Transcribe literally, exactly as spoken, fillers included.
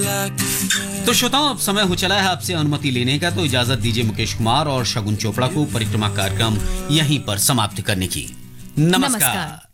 तो श्रोताओं, अब समय हो चला है आपसे अनुमति लेने का, तो इजाजत दीजिए मुकेश कुमार और शगुन चोपड़ा को परिक्रमा कार्यक्रम यहीं पर समाप्त करने की। नमस्कार, नमस्कार।